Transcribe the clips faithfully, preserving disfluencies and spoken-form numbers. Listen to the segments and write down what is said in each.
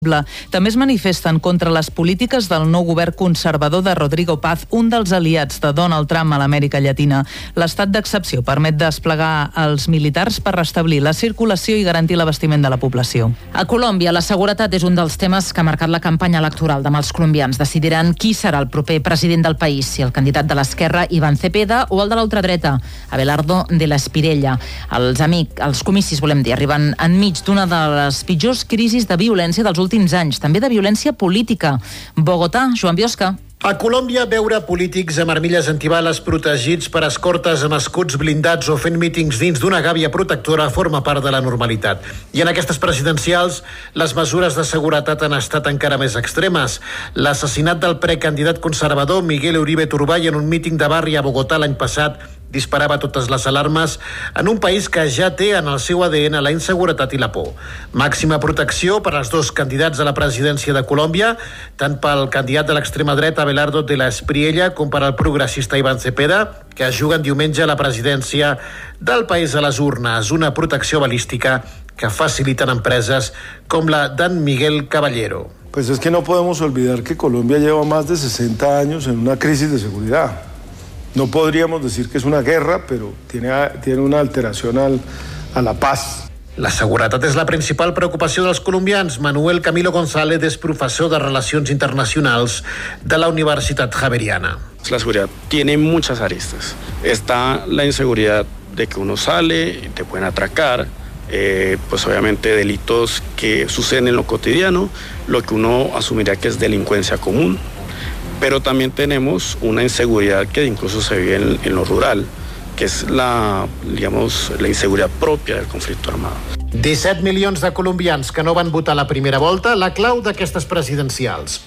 També es manifesten contra les polítiques del nou govern conservador de Rodrigo Paz, un dels aliats de Donald Trump a l'Amèrica Llatina. L'estat d'excepció permet desplegar els militars per restablir la circulació i garantir l'abastiment de la població. A Colòmbia, la seguretat és un dels temes que ha marcat la campanya electoral demà. Els colombians decidiran qui serà el proper president del país, si el candidat de l'esquerra, Iván Cepeda, o el de l'ultradreta, Abelardo de la Espriella. Els amics, els comicis, volem dir, arriben enmig d'una de les pitjors crisis de violència dels últims últims anys, també de violència política. Bogotà, Joan Biosca. A Colòmbia, veure polítics amb armilles antibales protegits per escortes amb escuts blindats o fent mítings dins d'una gàbia protectora forma part de la normalitat. I en aquestes presidencials, les mesures de seguretat han estat encara més extremes. L'assassinat del precandidat conservador Miguel Uribe Turbay en un míting de barri a Bogotà l'any passat disparava totes les alarmes en un país que ja té en el seu A D N la inseguretat i la por. Màxima protecció per als dos candidats a la presidència de Colòmbia, tant pel candidat de l'extrema dreta Abelardo de la Espriella com per al progressista Iván Cepeda, que es juguen diumenge a la presidència del país a les urnes. Una protecció balística que faciliten empreses com la d'en Miguel Caballero. Pues es que no podemos olvidar que Colombia lleva más de sesenta años en una crisis de seguridad. No podríamos decir que és una guerra, però tiene, tiene una alteración al, a la paz. La seguretat és la principal preocupació dels colombians. Manuel Camilo González és professor de Relacions Internacionals de la Universitat Javeriana. La seguridad tiene muchas aristas. Está la inseguridad de que uno sale, te pueden atracar, eh, pues obviamente delitos que suceden en lo cotidiano, lo que uno asumiría que es delincuencia común. Pero también tenemos una inseguridad que incluso se vive en, en lo rural, que es la, digamos, la inseguridad propia del conflicto armado. disset milions de colombians que no van votar la primera volta, la clau d'aquestes presidencials.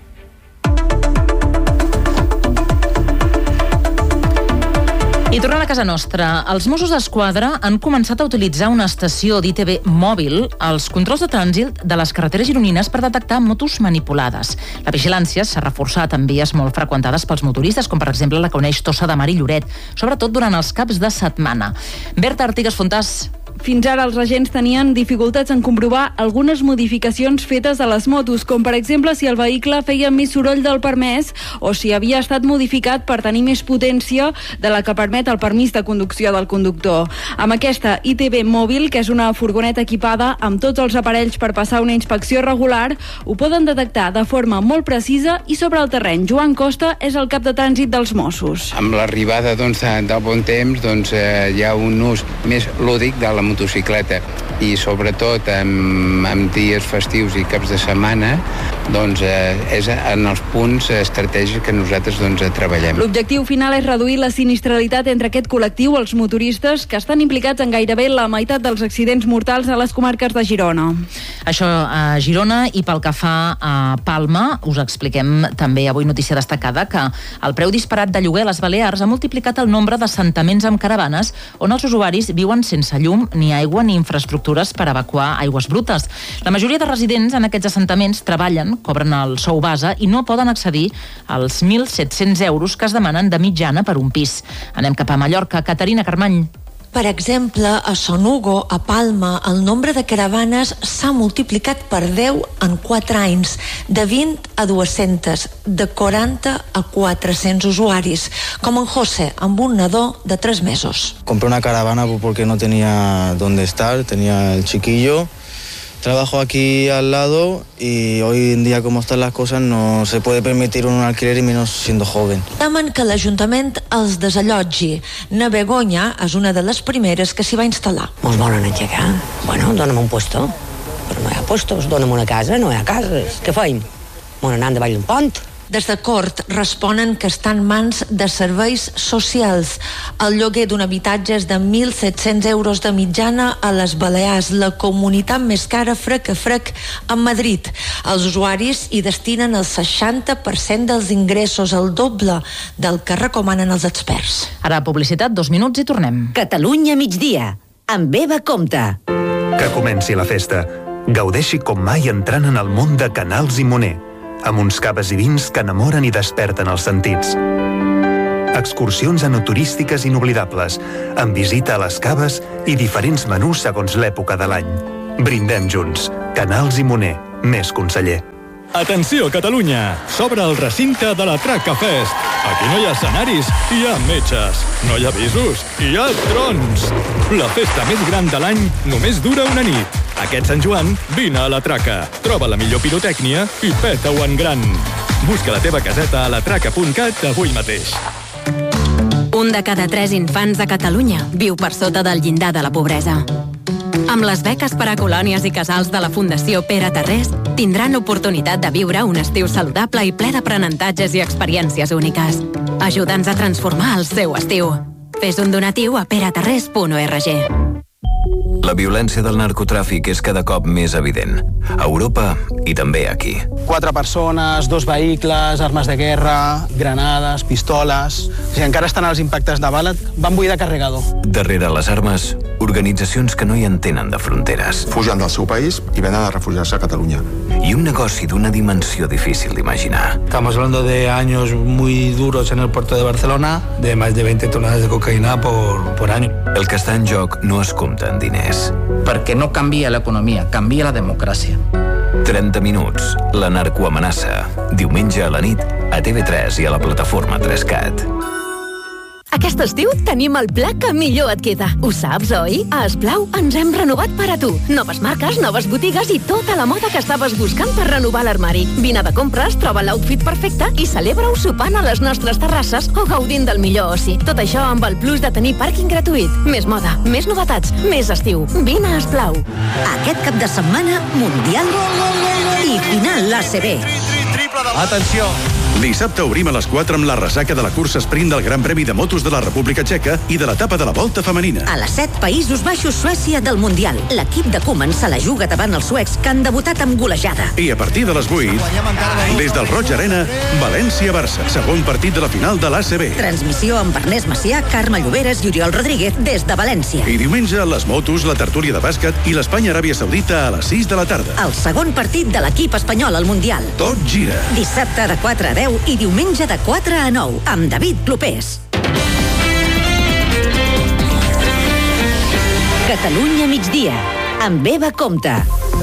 I tornant a casa nostra, els Mossos d'Esquadra han començat a utilitzar una estació d'I T V mòbil als controls de trànsit de les carreteres gironines per detectar motos manipulades. La vigilància s'ha reforçat en vies molt freqüentades pels motoristes, com per exemple la que uneix Tossa de Mar i Lloret, sobretot durant els caps de setmana. Berta Artigas Fontàs. Fins ara els agents tenien dificultats en comprovar algunes modificacions fetes a les motos, com per exemple si el vehicle feia més soroll del permès o si havia estat modificat per tenir més potència de la que permet el permís de conducció del conductor. Amb aquesta I T V mòbil, que és una furgoneta equipada amb tots els aparells per passar una inspecció regular, ho poden detectar de forma molt precisa i sobre el terreny. Joan Costa és el cap de trànsit dels Mossos. Amb l'arribada doncs, del bon temps doncs, eh, hi ha un ús més lúdic de la motocicleta i sobretot en, en dies festius i caps de setmana doncs, eh, és en els punts estratègics que nosaltres doncs, treballem. L'objectiu final és reduir la sinistralitat entre aquest col·lectiu, els motoristes, que estan implicats en gairebé la meitat dels accidents mortals a les comarques de Girona. Això a Girona, i pel que fa a Palma, us expliquem també avui notícia destacada que el preu disparat de lloguer a les Balears ha multiplicat el nombre d'assentaments amb caravanes on els usuaris viuen sense llum, ni aigua ni infraestructures per evacuar aigües brutes. La majoria de residents en aquests assentaments treballen, cobren el sou base i no poden accedir als mil set-cents euros que es demanen de mitjana per un pis. Anem cap a Mallorca. Caterina Carmany. Per exemple, a Son Hugo, a Palma, el nombre de caravanes s'ha multiplicat per deu en quatre anys, de vint a dues-centes, de quaranta a quatre-cents usuaris, com en José, amb un nadó de tres mesos. Compré una caravana porque no tenía dónde estar, tenía el chiquillo. Trabajo aquí al lado y hoy en día, como están las cosas, no se puede permitir un alquiler y menos siendo joven. Temen que l'Ajuntament els desallotgi. Na Begoña és una de les primeres que s'hi va instal·lar. Mos volen aixecar. Bueno, dona'm un puesto. Però no hi ha puestos. Dona'm una casa, no hi ha cases. Què feim? Bueno, anant davall d'un pont. Des de Cort responen que està en mans de serveis socials. El lloguer d'un habitatge és de mil set-cents euros de mitjana a les Balears, la comunitat més cara frec a frec a Madrid. Els usuaris hi destinen el seixanta per cent dels ingressos, el doble del que recomanen els experts. Ara publicitat, dos minuts i tornem. Catalunya migdia, amb Eva Compte. Que comenci la festa. Gaudeixi com mai entrant en el món de Canals i Moner, amb uns caves i vins que enamoren i desperten els sentits. Excursions enoturístiques inoblidables, amb visita a les caves i diferents menús segons l'època de l'any. Brindem junts. Canals i Moner. més conseller. Atenció, Catalunya! S'obre el recinte de la Traca Fest. Aquí no hi ha escenaris, hi ha metges. No hi ha avisos, hi ha trons. La festa més gran de l'any només dura una nit. Aquest Sant Joan, vine a la Traca. Troba la millor pirotècnia i peta-ho en gran. Busca la teva caseta a la traca punt cat avui mateix. Un de cada tres infants de Catalunya viu per sota del llindar de la pobresa. Amb les beques per a colònies i casals de la Fundació Pere Tarrés, tindran l'oportunitat de viure un estiu saludable i ple d'aprenentatges i experiències úniques. Ajuda'ns a transformar el seu estiu. Fes un donatiu a peratarrés punt org. La violència del narcotràfic és cada cop més evident. A Europa i també aquí. Quatre persones, dos vehicles, armes de guerra, granades, pistoles... Si encara estan els impactes de bala, van buidar carregador. Darrere les armes, organitzacions que no hi entenen de fronteres. Fugen del seu país i venen a refugiar-se a Catalunya. I un negoci d'una dimensió difícil d'imaginar. Estamos hablando de años muy duros en el puerto de Barcelona, de más de veinte toneladas de cocaïna por, por año. El que està en joc no es compta en diners. Perquè no canvia l'economia, canvia la democràcia. trenta minuts. La narcoamenaça. Diumenge a la nit a T V tres i a la plataforma tres cat. Aquest estiu tenim el pla que millor et queda. Ho saps, oi? A Esplau ens hem renovat per a tu. Noves marques, noves botigues i tota la moda que estaves buscant per renovar l'armari. Vine de compres, troba l'outfit perfecte i celebra-ho sopant a les nostres terrasses o gaudint del millor oci. Tot això amb el plus de tenir pàrquing gratuït. Més moda, més novetats, més estiu. Vine a Esplau. Aquest cap de setmana, Mundial i final l'A C B. Atenció! Dissabte obrim a les quatre amb la ressaca de la cursa sprint del Gran Premi de Motos de la República Txeca i de l'etapa de la Volta Femenina. A les set, Països Baixos, Suècia del Mundial. L'equip de Koeman se la juga davant els suecs que han debutat amb golejada. I a partir de les vuit, des del Roig Arena, València-Barça, segon partit de la final de l'A C B. Transmissió amb Ernest Macià, Carme Lloberes i Oriol Rodríguez des de València. I diumenge, les motos, la tertúlia de bàsquet i l'Espanya-Aràbia Saudita a les sis de la tarda. El segon partit de l'equip espanyol al Mundial. Tot gira. Dissabte de quatre a deu i diumenge de quatre a nou, amb David Clopés. Catalunya migdia, amb Eva Comte.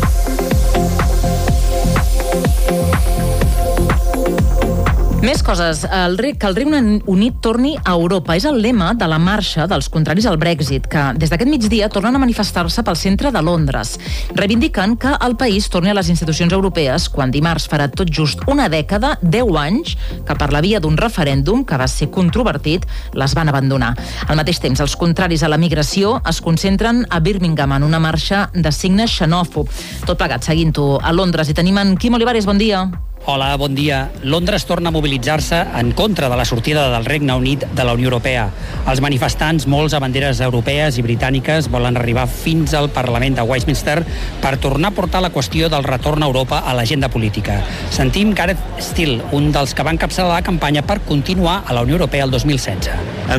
Més coses. El, que el Regne Unit torni a Europa. És el lema de la marxa dels contraris al Brexit, que des d'aquest migdia tornen a manifestar-se pel centre de Londres. Reivindiquen que el país torni a les institucions europees quan dimarts farà tot just una dècada, deu anys, que per la via d'un referèndum que va ser controvertit, les van abandonar. Al mateix temps, els contraris a la migració es concentren a Birmingham en una marxa de signe xenòfob. Tot plegat, seguint-ho a Londres. I tenim en Quim Olivares, bon dia. Hola, bon dia. Londres torna a mobilitzar-se en contra de la sortida del Regne Unit de la Unió Europea. Els manifestants, molts a banderes europees i britàniques, volen arribar fins al Parlament de Westminster per tornar a portar la qüestió del retorn a Europa a l'agenda política. Sentim Gareth Steele, un dels que van encapçalar la campanya per continuar a la Unió Europea el dos mil setze.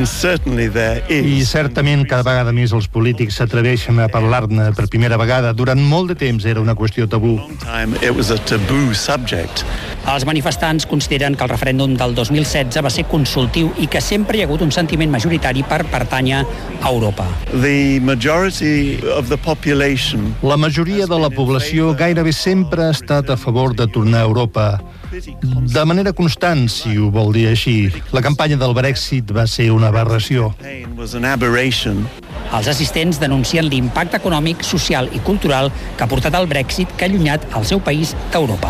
I certament cada vegada més els polítics s'atreveixen a parlar-ne per primera vegada. Durant molt de temps era una qüestió tabú. Els manifestants consideren que el referèndum del dos mil setze va ser consultiu i que sempre hi ha hagut un sentiment majoritari per pertànyer a Europa. La majoria de la població gairebé sempre ha estat a favor de tornar a Europa. De manera constant, si ho vol dir així. La campanya del Brexit va ser una aberració. Els assistents denuncien l'impacte econòmic, social i cultural que ha portat el Brexit, que ha allunyat el seu país d'Europa.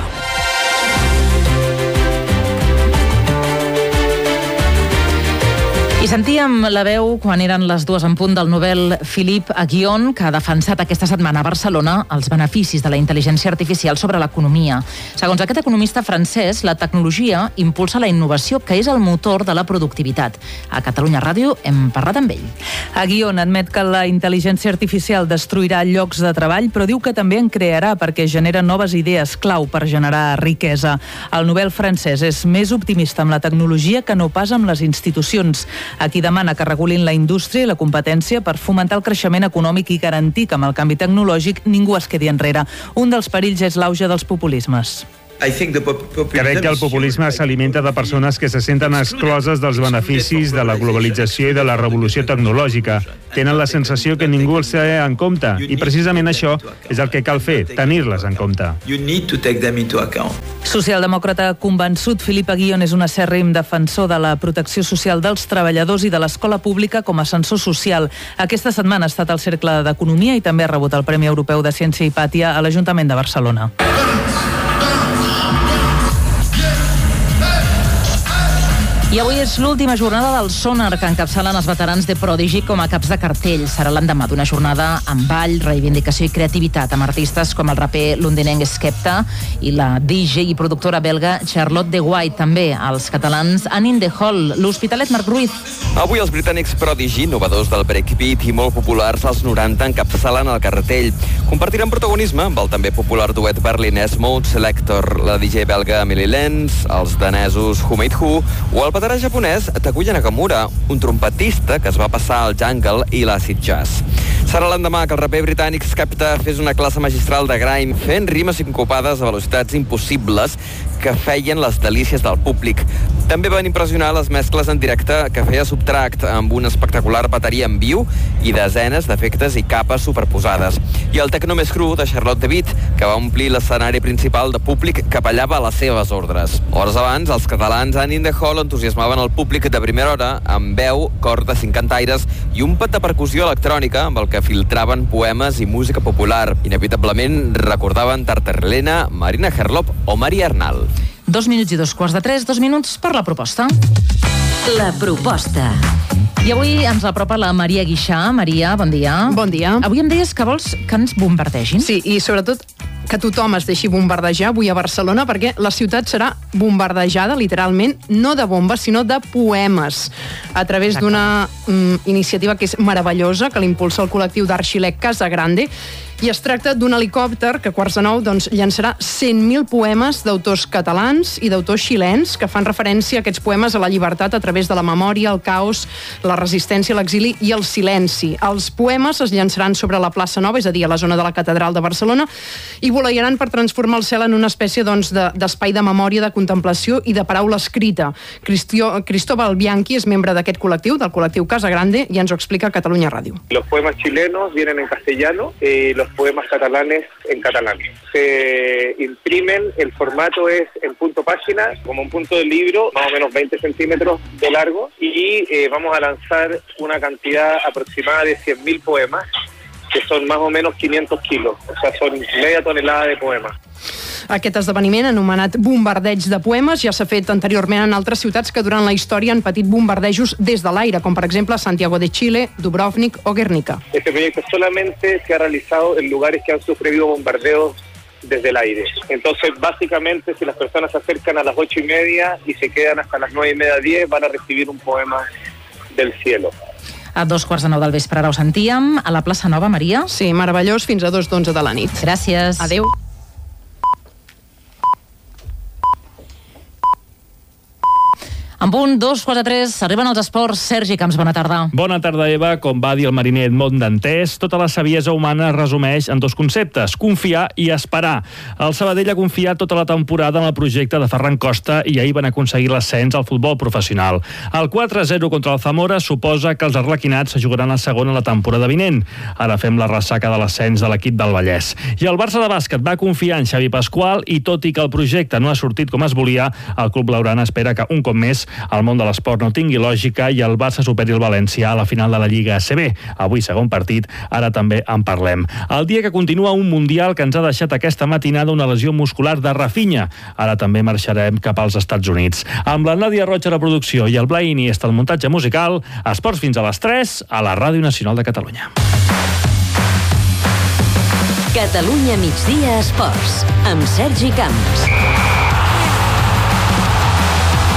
I sentíem la veu quan eren les dues en punt del Nobel Philippe Aghion, que ha defensat aquesta setmana a Barcelona els beneficis de la intel·ligència artificial sobre l'economia. Segons aquest economista francès, la tecnologia impulsa la innovació, que és el motor de la productivitat. A Catalunya Ràdio hem parlat amb ell. Aghion admet que la intel·ligència artificial destruirà llocs de treball, però diu que també en crearà perquè genera noves idees clau per generar riquesa. El Nobel francès és més optimista amb la tecnologia que no pas amb les institucions. Aquí demana que regulin la indústria i la competència per fomentar el creixement econòmic i garantir que amb el canvi tecnològic ningú es quedi enrere. Un dels perills és l'auge dels populismes. Crec que el populisme s'alimenta de persones que se senten excloses dels beneficis de la globalització i de la revolució tecnològica. Tenen la sensació que ningú els té en compte i precisament això és el que cal fer, tenir-les en compte. Socialdemòcrata convençut, Filip Aguillón és un acèrrim defensor de la protecció social dels treballadors i de l'escola pública com a ascensor social. Aquesta setmana ha estat al Cercle d'Economia i també ha rebut el Premi Europeu de Ciència i Pàtia a l'Ajuntament de Barcelona. I avui és l'última jornada del Sonar que encapçalen els veterans de Prodigy com a caps de cartell. Serà l'endemà d'una jornada amb ball, reivindicació i creativitat amb artistes com el raper londinenc Skepta i la D J i productora belga Charlotte de White. També els catalans Anne in the Hall, l'Hospitalet Marc Ruiz. Avui els britànics Prodigy, innovadors del breakbeat i molt populars als noranta, encapçalen el cartell. Compartiran protagonisme amb el també popular duet berlinès Mode Selector, la D J belga Emily Lenz, els danesos Who Made Who o el veterà japonès Takuya Nakamura, un trompetista que es va passar al jungle i l'acid jazz. Serà l'endemà que el raper britànic Skepta fes una classe magistral de grime fent rimes sincopades a velocitats impossibles que feien les delícies del públic. També van impressionar les mescles en directe que feia Subtract amb una espectacular bateria en viu i desenes d'efectes i capes superposades. I el tecno més cru de Charlotte de Witt, que va omplir l'escenari principal de públic que ballava a les seves ordres. Hores abans, els catalans Anne in the Hall entusiasmaven el públic de primera hora amb veu, cor de cinc cantaires i un pet de percussió electrònica amb el que filtraven poemes i música popular. Inevitablement recordaven Tartarlena, Marina Herlop o Maria Arnal. Dos minuts i dos quarts de tres, dos minuts per la proposta. La proposta. I avui ens apropa la Maria Guixà. Maria, bon dia. Bon dia. Avui em deies que vols que ens bombardegin? Sí, i sobretot que tothom es deixi bombardejar avui a Barcelona, perquè la ciutat serà bombardejada, literalment, no de bombes, sinó de poemes, a través d'una mm, iniciativa que és meravellosa, que l'impulsa el col·lectiu d'Arxilec Casagrande, i es tracta d'un helicòpter que a quarts de nou doncs, llançarà cent mil poemes d'autors catalans i d'autors xilens que fan referència a aquests poemes a la llibertat a través de la memòria, el caos, la resistència, l'exili i el silenci. Els poemes es llançaran sobre la plaça Nova, és a dir, a la zona de la Catedral de Barcelona, i volaran per transformar el cel en una espècie doncs, de, d'espai de memòria, de contemplació i de paraula escrita. Cristio, Cristóbal Bianchi és membre d'aquest col·lectiu, del col·lectiu Casagrande, i ens ho explica a Catalunya Ràdio. Los poemas chilenos vienen en castellano, eh, los poemas catalanes en catalán. Se imprimen, el formato es en punto página, como un punto de libro, más o menos veinte centímetros de largo, y eh, vamos a lanzar una cantidad aproximada de cien mil poemas, que son más o menos quinientos kilos, o sea, son media tonelada de poemas. Aquest esdeveniment, anomenat Bombardeig de Poemes, ja s'ha fet anteriorment en altres ciutats que durant la història han patit bombardejos des de l'aire, com per exemple Santiago de Chile, Dubrovnik o Guernica. Este proyecto solamente se ha realizado en lugares que han sufrido bombardeos desde el aire. Entonces, básicamente, si las personas se acercan a las ocho y media y se quedan hasta las nueve y media, diez, van a recibir un poema del cielo. A dos quarts de nou del vespre ara ho sentíem, a la plaça Nova, Maria. Sí, meravellós, fins a dos d'onze de la nit. Gràcies. Adéu. En punt, dos quarts de tres, arriben els esports. Sergi Camps, bona tarda. Bona tarda, Eva. Com va dir el mariner Edmond Dantes, tota la saviesa humana es resumeix en dos conceptes, confiar i esperar. El Sabadell ha confiat tota la temporada en el projecte de Ferran Costa i ahir van aconseguir l'ascens al futbol professional. El quatre a zero contra el Zamora suposa que els arlequinats jugaran a segona la temporada vinent. Ara fem la ressaca de l'ascens de l'equip del Vallès. I el Barça de bàsquet va confiar en Xavi Pasqual i tot i que el projecte no ha sortit com es volia, el club blaugrana espera que un cop més el món de l'esport no tingui lògica i el Barça superi el València a la final de la Lliga A C B. Avui segon partit, ara també en parlem. El dia que continua un Mundial que ens ha deixat aquesta matinada una lesió muscular de Rafinha. Ara també marxarem cap als Estats Units. Amb la Nàdia Roig a la producció i el Blai Iniesta al muntatge musical, esports fins a les tres a la Ràdio Nacional de Catalunya. Catalunya migdia esports, amb Sergi Camps.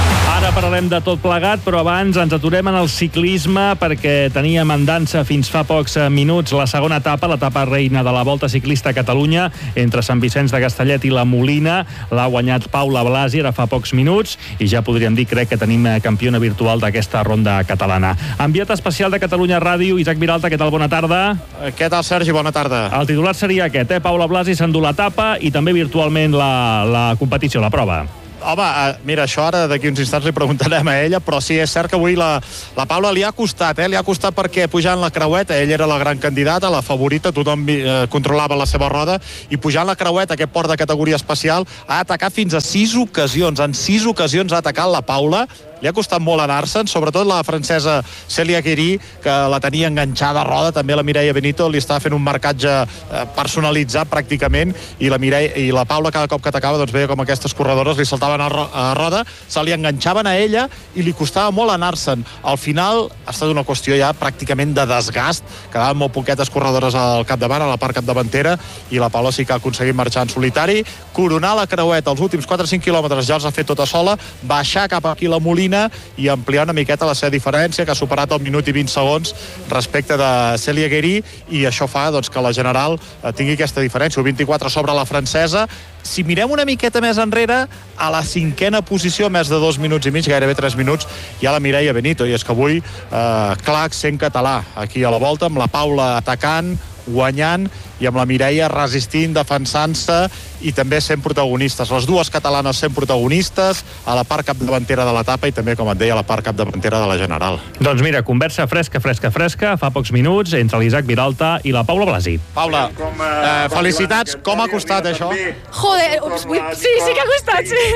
Ara parlarem de tot plegat, però abans ens aturem en el ciclisme perquè teníem en dansa fins fa pocs minuts la segona etapa, l'etapa reina de la Volta Ciclista a Catalunya, entre Sant Vicenç de Castellet i la Molina. L'ha guanyat Paula Blasi ara fa pocs minuts i ja podríem dir, crec, que tenim campiona virtual d'aquesta ronda catalana. Enviat especial de Catalunya Ràdio, Isaac Viralta, què tal? Bona tarda. Què tal, Sergi? Bona tarda. El titular seria aquest, eh? Paula Blasi s'endú l'etapa i també virtualment la, la competició, la prova. Home, mira, això ara d'aquí uns instants li preguntarem a ella, però sí, és cert que avui la, la Paula li ha costat, eh? Li ha costat perquè pujant la creueta, ella era la gran candidata, la favorita, tothom eh, controlava la seva roda, i pujant la creueta, aquest port de categoria especial, ha atacat fins a sis ocasions. En sis ocasions ha atacat la Paula. Li ha costat molt anar-se'n, sobretot la francesa Célia Guéry, que la tenia enganxada a roda, també la Mireia Benito li estava fent un marcatge personalitzat pràcticament, i la, Mireia, i la Paula cada cop que atacava doncs veia com aquestes corredores li saltaven a, ro a roda, se li enganxaven a ella i li costava molt anar-se'n. Al final ha estat una qüestió ja pràcticament de desgast, quedaven molt poquetes corredores al capdavant, a la part capdavantera, i la Paula sí que ha aconseguit marxar en solitari, coronar la creueta els últims quatre o cinc quilòmetres ja els ha fet tota sola, baixar cap aquí la Molina i ampliar una miqueta la seva diferència, que ha superat el minut i vint segons respecte de Célia Guéry, i això fa doncs, que la general tingui aquesta diferència, un vint-i-quatre sobre la francesa. Si mirem una miqueta més enrere, a la cinquena posició, més de dos minuts i mig, gairebé tres minuts, hi ha la Mireia Benito, i és que avui eh, clar accent català aquí a la Volta, amb la Paula atacant, guanyant, i amb la Mireia resistint, defensant-se i també sent protagonistes. Les dues catalanes sent protagonistes a la part capdavantera de l'etapa i també, com et deia, a la part capdavantera de la general. Doncs mira, conversa fresca, fresca, fresca, fa pocs minuts, entre l'Isaac Viralta i la Paula Blasi. Paula, eh, felicitats. Com ha costat això? Joder, ups, sí, sí que ha costat, sí.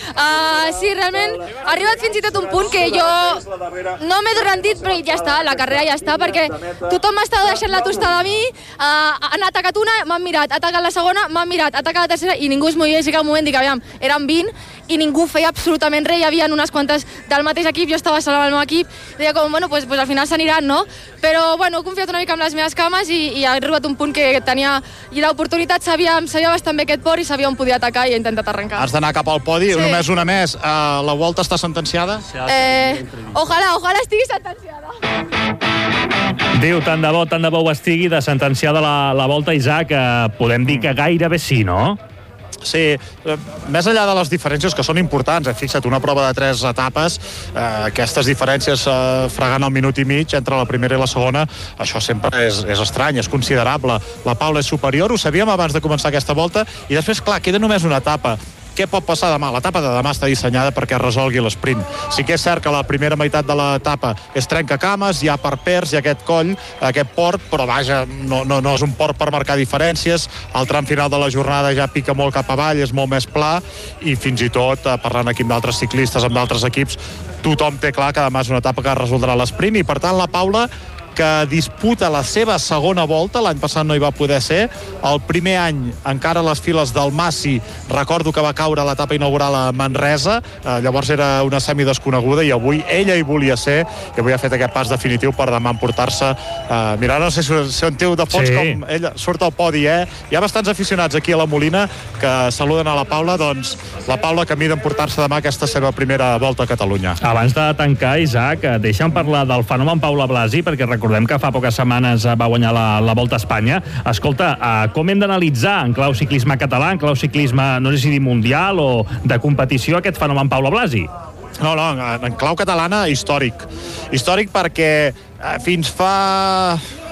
Uh, sí, realment ha arribat fins i tot un punt que jo no m'he rendit, però ja està, la carrera ja està, perquè tothom m'estava deixant la tostada a mi, uh, han atacat una, m'han mirat, ha atacat la segona, m'han mirat, ha atacat la tercera, i ningú es movia, i sí que al moment dic, aviam, eren vint, i ningú feia absolutament res, hi havia unes quantes del mateix equip, jo estava sola amb el meu equip, deia com, bueno, pues, pues al final s'aniran, no? Però, bueno, he confiat una mica en les meves cames i, i ha arribat un punt que tenia i l'oportunitat, sabia, sabia bastant bé aquest port i sabia on podia atacar i he intentat arrencar. Has d'anar cap al podi, sí. Només una més. Uh, la Volta està sentenciada? Eh, ojalà, ojalà estigui sentenciada. Diu, tant de bo, tant de bo ho estigui, de sentenciada la, la Volta, Isaac, eh, podem dir que gairebé sí, no? Sí, més enllà de les diferències que són importants, eh? Fixa't, una prova de tres etapes, eh, aquestes diferències eh, fregant el minut i mig entre la primera i la segona, això sempre és, és estrany, és considerable. La Paula és superior, ho sabíem abans de començar aquesta volta, i després, clar, queda només una etapa. Què pot passar demà? L'etapa de demà està dissenyada perquè es resolgui l'esprint. Sí que és cert que la primera meitat de l'etapa és trencacames, hi ha parpers, hi ha aquest coll, aquest port, però vaja, no, no, no és un port per marcar diferències. El tram final de la jornada ja pica molt cap avall, és molt més pla, i fins i tot, parlant aquí amb d'altres ciclistes, amb d'altres equips, tothom té clar que demà és una etapa que resoldrà l'esprint, i per tant la Paula, que disputa la seva segona volta, l'any passat no hi va poder ser, el primer any encara a les files del Massi, recordo que va caure a l'etapa inaugural a Manresa, eh, llavors era una semi desconeguda, i avui ella hi volia ser, i avui ha fet aquest pas definitiu per demà emportar-se, eh, mira, no sé si sentiu de fons sí. Com ella surt al podi, eh? Hi ha bastants aficionats aquí a la Molina que saluden a la Paula, doncs la Paula camí d'emportar-se demà aquesta seva primera volta a Catalunya. Abans de tancar, Isaac, deixa'm parlar del fenomen Paula Blasi, perquè recordem Recordem que fa poques setmanes va guanyar la, la Volta a Espanya. Escolta, uh, com hem d'analitzar en clau ciclisme català, en clau ciclisme, no sé si dir mundial o de competició, aquest fenomen Paula Blasi? No, no, en clau catalana, històric. Històric perquè eh, fins fa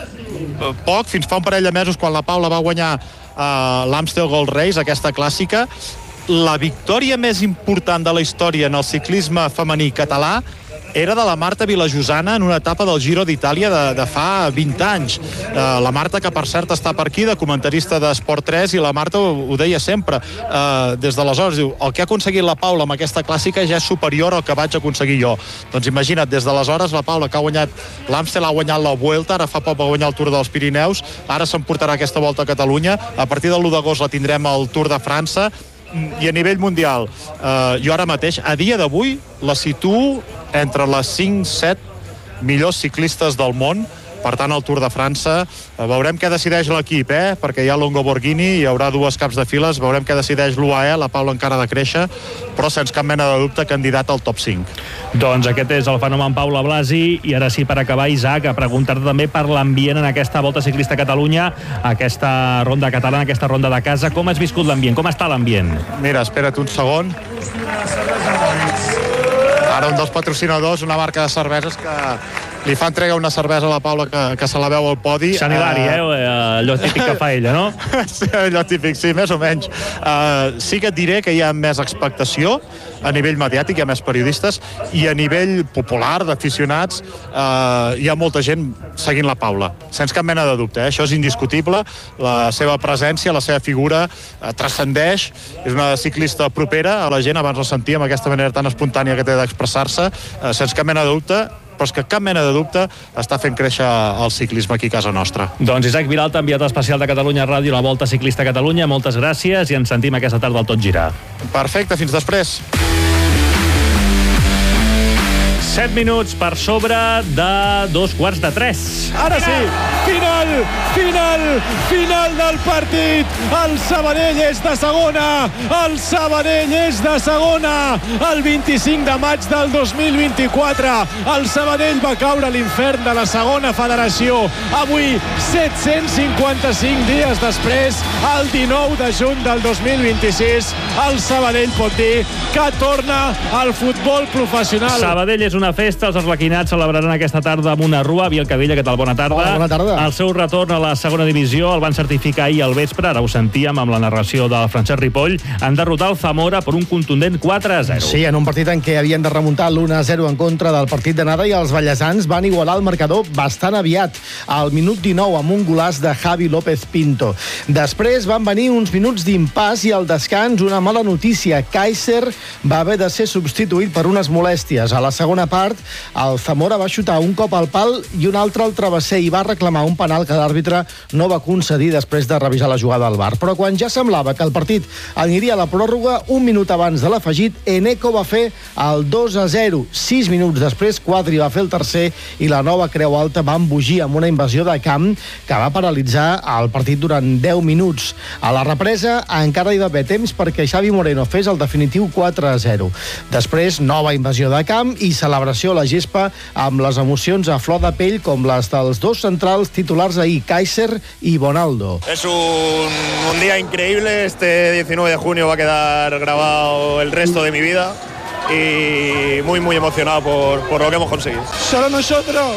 poc, fins fa un parell de mesos, quan la Paula va guanyar eh, l'Amstel Gold Race, aquesta clàssica, la victòria més important de la història en el ciclisme femení català era de la Marta Vilajosana en una etapa del Giro d'Itàlia de, de fa vint anys. Eh, la Marta, que per cert està per aquí, de comentarista d'Esport tres, i la Marta ho, ho deia sempre. Eh, des d'aleshores, diu, el que ha aconseguit la Paula amb aquesta clàssica ja és superior al que vaig aconseguir jo. Doncs imagina't, des d'aleshores la Paula, que ha guanyat l'Amstel, ha guanyat la Vuelta, ara fa poc va guanyar el Tour dels Pirineus, ara s'emportarà aquesta volta a Catalunya, a partir de l'u d'agost la tindrem al Tour de França, i a nivell mundial, eh, jo ara mateix, a dia d'avui, la situo entre les cinc set millors ciclistes del món, Per tant, el Tour de França, eh, veurem què decideix l'equip, eh? perquè hi ha Longo Borghini, hi haurà dues caps de files, veurem què decideix l'U A E, la Paula encara ha de créixer, però sense cap mena de dubte candidat al top cinc. Doncs aquest és el fenomen Paula Blasi, i ara sí, per acabar, Isaac, a preguntar-te també per l'ambient en aquesta Volta Ciclista a Catalunya, aquesta ronda catalana, aquesta ronda de casa. Com has viscut l'ambient? Com està l'ambient? Mira, espera't un segon. Ara un dels patrocinadors, una marca de cerveses que li fa entrega una cervesa a la Paula que, que se la veu al podi. Sant Hilari, eh? eh? Allò típic que fa ella, no? Sí, allò típic, sí, més o menys. Uh, sí que et diré que hi ha més expectació a nivell mediàtic, hi ha més periodistes, i a nivell popular, d'aficionats, uh, hi ha molta gent seguint la Paula. Sense cap mena de dubte, eh? Això és indiscutible. La seva presència, la seva figura uh, transcendeix. És una ciclista propera a la gent, abans la sentíem, aquesta manera tan espontània que té d'expressar-se. Uh, sense cap mena de dubte, però és que cap mena de dubte està fent créixer el ciclisme aquí a casa nostra. Doncs Isaac Vilalta, enviat especial de Catalunya Ràdio a la Volta Ciclista a Catalunya, moltes gràcies i ens sentim aquesta tarda al Tot Gira. Perfecte, fins després. set minuts per sobre de dos quarts de tres. Ara sí, final, final, final del partit. El Sabadell és de segona, el Sabadell és de segona. El vint-i-cinc de maig del dos mil vint-i-quatre, el Sabadell va caure a l'infern de la segona federació. Avui, set-cents cinquanta-cinc dies després, el dinou de juny del dos mil vint-i-sis, el Sabadell pot dir que torna al futbol professional. Sabadell és una festa, els arlequinats celebraran aquesta tarda amb una rua. Biel Cadilla, què tal? Bona tarda. Hola, bona tarda. El seu retorn a la segona divisió el van certificar ahir al vespre, ara ho sentíem amb la narració de Francesc Ripoll, en derrotar el Zamora per un contundent quatre a zero. Sí, en un partit en què havien de remuntar l'u a zero en contra del partit d'anada, i els ballesans van igualar el marcador bastant aviat, al minut dinou, amb un golaç de Javi López Pinto. Després van venir uns minuts d'impàs i al descans una mala notícia. Kaiser va haver de ser substituït per unes molèsties. A la segona part, el Zamora va xutar un cop al pal i un altre al travesser i va reclamar un penal que l'àrbitre no va concedir després de revisar la jugada al V A R. Però quan ja semblava que el partit aniria a la pròrroga, un minut abans de l'afegit, Eneco va fer el dos a zero. Sis minuts després, Quadri va fer el tercer i la Nova Creu Alta va embogir amb una invasió de camp que va paralitzar el partit durant deu minuts. A la represa encara hi va haver temps perquè Xavi Moreno fes el definitiu quatre a zero. Després, nova invasió de camp i celebració a la gespa amb les emocions a flor de pell com les dels dos centrals titulars ahir, Kaiser y Bonaldo. Es un, un día increíble, este diecinueve de junio va a quedar grabado el resto de mi vida y muy muy emocionado por, por lo que hemos conseguido. Solo nosotros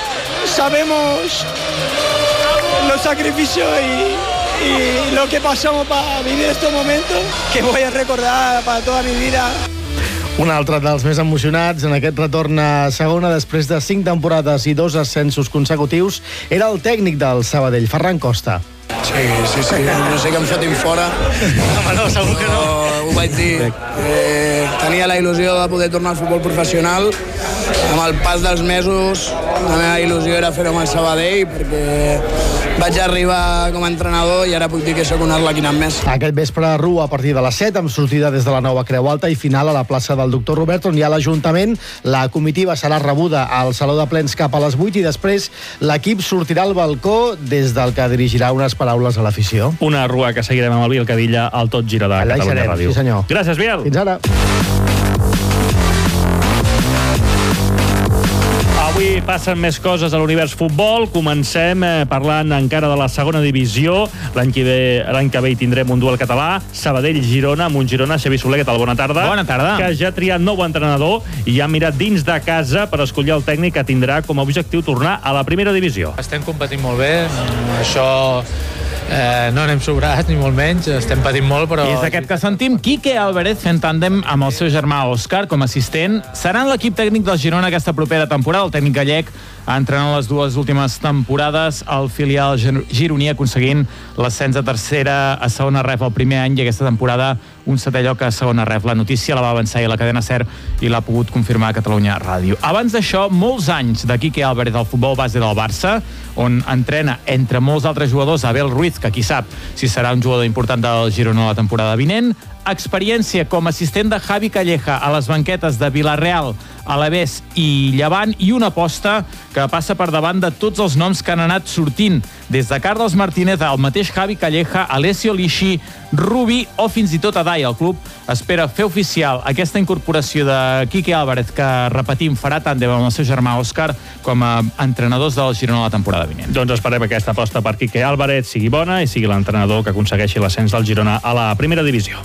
sabemos los sacrificios y, y lo que pasamos para vivir estos momentos que voy a recordar para toda mi vida. Un altre dels més emocionats en aquest retorn a segona després de cinc temporades i dos ascensos consecutius era el tècnic del Sabadell, Ferran Costa. Sí, sí, sí, no sé que em fotin fora. Home, no, segur que no. Ho vaig dir. Eh, tenia la il·lusió de poder tornar al futbol professional. Amb el pas dels mesos, la meva il·lusió era fer-ho amb el Sabadell, perquè vaig arribar com a entrenador i ara puc dir que sóc un arlequinat més. Aquest vespre a Rua a partir de les set, amb sortida des de la Nova Creu Alta i final a la plaça del Doctor Robert, on hi ha l'Ajuntament. La comitiva serà rebuda al Saló de Plens cap a les vuit i després l'equip sortirà al balcó des del que dirigirà unes paraules a l'afició. Una rua que seguirem amb el Biel Cadilla al Tot Gira de Allà Catalunya Ràdio. Sí, senyor. Gràcies, Biel. Fins ara. Avui passen més coses a l'univers futbol. Comencem eh, parlant encara de la segona divisió. L'any que ve, l'any que ve hi tindrem un duel català. Sabadell-Girona, amb un Girona. Xavi Soler, què tal? Bona tarda. Bona tarda. Que ja ha triat nou entrenador i ja ha mirat dins de casa per escollir el tècnic que tindrà com a objectiu tornar a la primera divisió. Estem competint molt bé. Això... Eh, no anem sobrats, ni molt menys, estem patint molt, però... I és aquest que sentim, Quique Álvarez fent tàndem amb el seu germà Òscar com a assistent. Seran l'equip tècnic del Girona aquesta propera temporada. El tècnic gallec ha entrenat les dues últimes temporades al filial gironí, aconseguint l'ascens de tercera a segona ref el primer any i aquesta temporada un setè lloc a segona ref. La notícia la va avançar i la cadena SER i l'ha pogut confirmar a Catalunya Ràdio. Abans d'això, molts anys de Quique Álvarez al futbol base del Barça, on entrena entre molts altres jugadors Abel Ruiz, que qui sap si serà un jugador important del Girona la temporada vinent. experiència com a assistent de Javi Calleja a les banquetes de Villarreal, Alavés i Llevant, i una aposta que passa per davant de tots els noms que han anat sortint, des de Carlos Martínez al mateix Javi Calleja, Alessio Lisci, Rubí o fins i tot Adai. El club espera fer oficial aquesta incorporació de Quique Álvarez, que, repetim, farà tàndem amb el seu germà Òscar com a entrenadors del Girona la temporada vinent. Doncs esperem que aquesta aposta per Quique Álvarez sigui bona i sigui l'entrenador que aconsegueixi l'ascens del Girona a la primera divisió.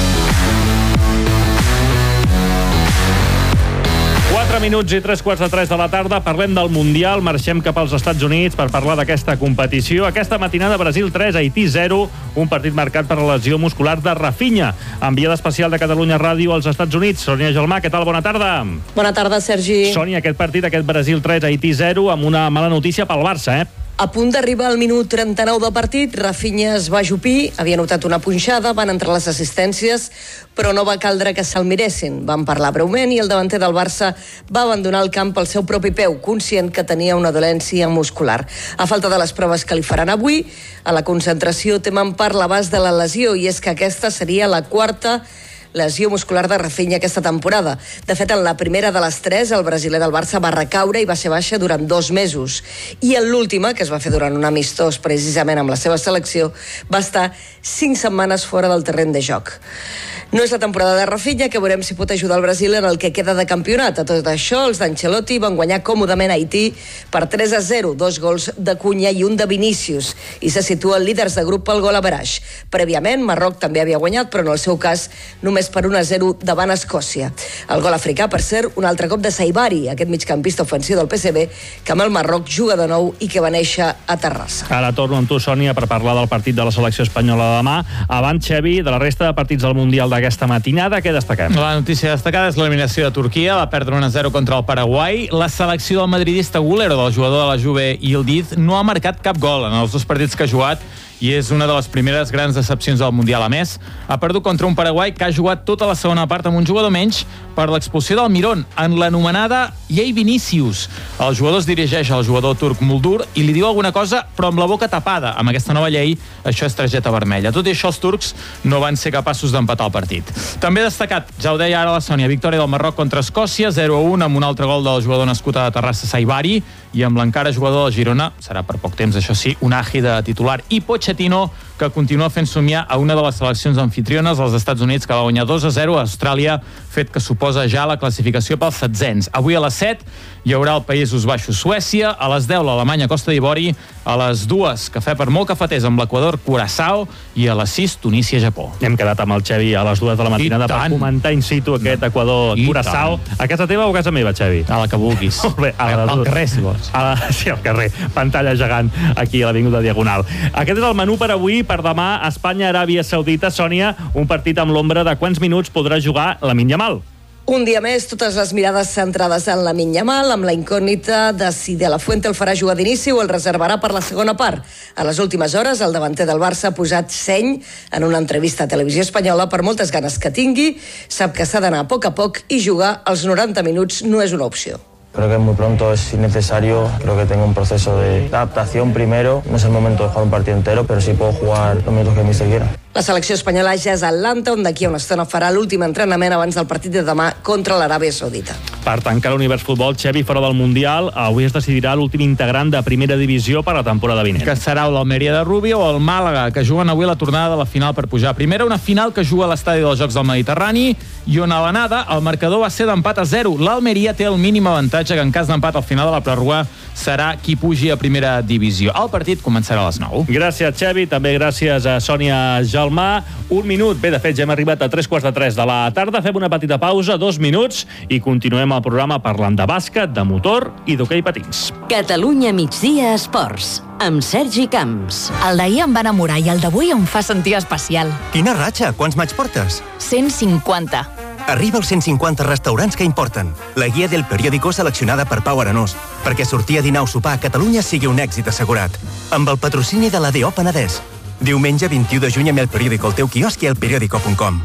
quatre minuts i tres quarts de tres de la tarda, parlem del Mundial, marxem cap als Estats Units per parlar d'aquesta competició. Aquesta matinada, Brasil tres, Haití zero, un partit marcat per la lesió muscular de Rafinha. Enviada especial de Catalunya Ràdio als Estats Units, Sònia Gelmà, què tal? Bona tarda. Bona tarda, Sergi. Sònia, aquest partit, aquest Brasil tres, Haití zero, amb una mala notícia pel Barça, eh? A punt d'arribar al minut trenta-nou del partit, Rafinha es va ajupir, havia notat una punxada, van entrar les assistències, però no va caldre que se'l miressin. Van parlar breument i el davanter del Barça va abandonar el camp pel seu propi peu, conscient que tenia una dolència muscular. A falta de les proves que li faran avui, a la concentració temen per l'abast de la lesió, i és que aquesta seria la quarta lesió muscular de Rafinha aquesta temporada. De fet, en la primera de les tres, el brasiler del Barça va recaure i va ser baixa durant dos mesos. I en l'última, que es va fer durant un amistós precisament amb la seva selecció, va estar cinc setmanes fora del terreny de joc. No és la temporada de Rafinha, que veurem si pot ajudar el Brasil en el que queda de campionat. A tot això, els d'Ancelotti van guanyar còmodament a Haití per tres a zero, dos gols de Cunha i un de Vinícius, i se situen líders de grup pel gol average. Prèviament, Marroc també havia guanyat, però en el seu cas només per un a zero davant Escòcia. El gol africà, per cert, un altre cop de Saibari, aquest migcampista ofensiu del P S V, que amb el Marroc juga de nou i que va néixer a Terrassa. Ara torno amb tu, Sònia, per parlar del partit de la selecció espanyola demà. Abans, Xevi, de la resta de partits del Mundial d'aquesta matinada, què destaquem? La notícia destacada és l'eliminació de Turquia, va perdre un a zero contra el Paraguai. La selecció del madridista Gulero, del jugador de la Juve Yildiz, no ha marcat cap gol en els dos partits que ha jugat i és una de les primeres grans decepcions del Mundial. A més, ha perdut contra un Paraguai que ha jugat tota la segona part amb un jugador menys per l'expulsió del Mirón, en l'anomenada llei Vinícius. El jugador es dirigeix al jugador turc Muldur i li diu alguna cosa, però amb la boca tapada. Amb aquesta nova llei, això és targeta vermella. Tot i això, els turcs no van ser capaços d'empatar el partit. També destacat, ja ho deia ara la Sònia, victòria del Marroc contra Escòcia, zero a un, amb un altre gol del jugador nascut a Terrassa, Saibari, i amb l'encara jugador del Girona, serà per poc temps, això sí, un agi de titular, i Pochettino, que continua fent somiar a una de les seleccions anfitriones, als Estats Units, que va guanyar dos a zero a Austràlia, fet que suposa ja la classificació pels setzents. Avui a les set hi haurà el Països Baixos Suècia, a les deu l'Alemanya Costa d'Ivori, a les dues cafè per molt cafeters amb l'Equador Curaçao i a les sis Tunísia Japó. Hem quedat amb el Xevi a les dues de la matinada per comentar in situ aquest Equador Curaçao. A casa teva o a casa meva, Xevi? A la que vulguis. Molt bé, a la al carrer, si vols. A la, sí, al carrer. Pantalla gegant aquí a l'Avinguda Diagonal. Aquest és el menú per avui, per demà, Espanya-Aràbia Saudita. Sònia, un partit amb l'ombra de quants minuts podrà jugar Lamine Yamal? Un dia més, totes les mirades centrades en Lamine Yamal, amb la incògnita de si De La Fuente el farà jugar d'inici o el reservarà per la segona part. A les últimes hores, el davanter del Barça ha posat seny en una entrevista a Televisió Espanyola. Per moltes ganes que tingui, sap que s'ha d'anar a poc a poc i jugar als noranta minuts no és una opció. Creo que muy pronto es innecesario, creo que tengo un proceso de adaptación primero, no es el momento de jugar un partido entero, pero sí puedo jugar los minutos que el míster quiera. La selecció espanyola ja és a Atlanta, on d'aquí a una estona farà l'últim entrenament abans del partit de demà contra l'Aràbia Saudita. Per tancar l'univers futbol, Xevi, fora del Mundial, avui es decidirà l'últim integrant de primera divisió per a la temporada vinent. Que serà l'Almeria de Rubio o el Màlaga, que juguen avui la tornada de la final per pujar a primera, una final que juga a l'estadi dels Jocs del Mediterrani i on a l'anada el marcador va ser d'empat a zero. L'Almeria té el mínim avantatge que en cas d'empat al final de la pròrroga serà qui pugi a primera divisió. El partit començarà a les nou. Gràcies, Xevi. També gràcies a Sònia Gelmà. Un minut. Bé, de fet, ja hem arribat a tres quarts de tres de la tarda. Fem una petita pausa, dos minuts, i continuem el programa parlant de bàsquet, de motor i d'hoquei patins. Catalunya migdia esports, amb Sergi Camps. El d'ahir em va enamorar i el d'avui em fa sentir especial. Quina ratxa? Quants maig portes? cent cinquanta. Arriba als cent cinquanta restaurants que importen. La guia del periòdico seleccionada per Pau Arenós, perquè sortir a dinar o sopar a Catalunya sigui un èxit assegurat. Amb el patrocini de l'A D O Penedès. Diumenge vint-i-u de juny amb El Periódico al teu quiosc i el periódico punt com.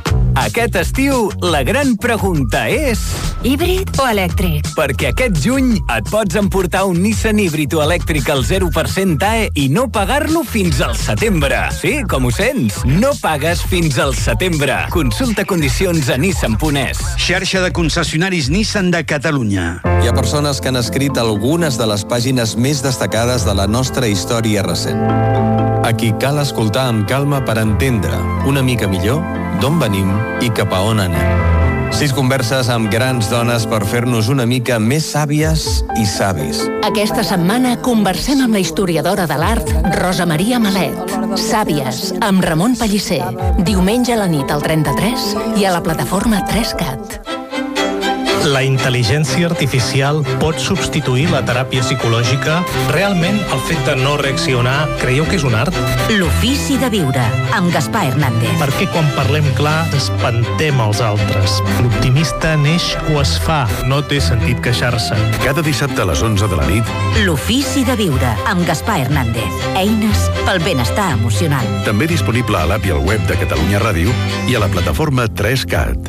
Aquest estiu, la gran pregunta és... Híbrid o elèctric? Perquè aquest juny et pots emportar un Nissan híbrid o elèctric al zero per cent A E i no pagar-lo fins al setembre. Sí, com ho sents? No pagues fins al setembre. Consulta condicions a nissan punt es. Xarxa de concessionaris Nissan de Catalunya. Hi ha persones que han escrit algunes de les pàgines més destacades de la nostra història recent. A qui cal escoltar amb calma per entendre una mica millor d'on venim i cap a on anem. Sis converses amb grans dones per fer-nos una mica més sàvies i savis. Aquesta setmana conversem amb la historiadora de l'art Rosa Maria Malet. Sàvies, amb Ramon Pellicer. Diumenge a la nit al trenta-tres i a la plataforma tres cat. La intel·ligència artificial pot substituir la teràpia psicològica? Realment, el fet de no reaccionar, creieu que és un art? L'ofici de viure, amb Gaspar Hernández. Perquè quan parlem clar, espantem els altres. L'optimista neix o es fa, no té sentit queixar-se. Cada dissabte a les onze de la nit, L'ofici de viure, amb Gaspar Hernández. Eines pel benestar emocional. també disponible a l'app i al web de Catalunya Ràdio i a la plataforma tres cat.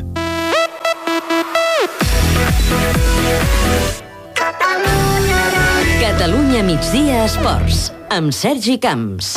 Catalunya migdia esports, amb Sergi Camps.